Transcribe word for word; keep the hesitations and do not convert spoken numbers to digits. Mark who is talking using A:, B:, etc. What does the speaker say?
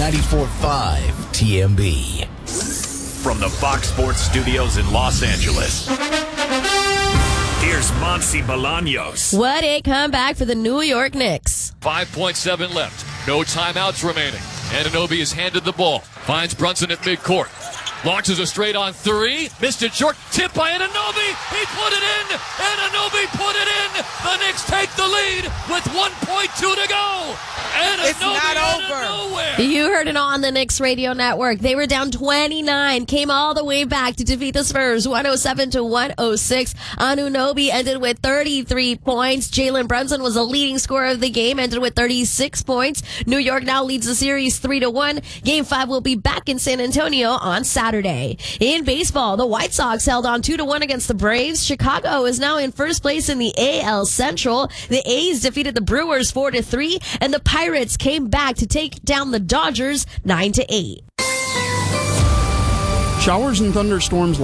A: ninety-four point five T M B.
B: From the Fox Sports Studios in Los Angeles, here's Monsi Bolaños.
C: What a comeback for the New York Knicks.
D: five point seven left. No timeouts remaining. Anunoby is handed the ball. Finds Brunson at midcourt. Launches a straight on three. Missed it short. Tip by Anunoby. He put it in. Anunoby put it in. The Knicks take the lead with one point two to go. Anunoby
E: It's not
D: out
E: over.
D: of nowhere.
C: You heard it on the Knicks radio network. They were down twenty-nine, came all the way back to defeat the Spurs, one oh seven to one oh six. Anunoby ended with thirty-three points. Jalen Brunson was the leading scorer of the game, ended with thirty-six points. New York now leads the series three to one. Game five will be back in San Antonio on Saturday. In baseball, the White Sox held on two to one against the Braves. Chicago is now in first place in the A L Central. The A's defeated the Brewers four to three, and the Pirates came back to take down the Dodgers nine to eight.
F: Showers and thunderstorms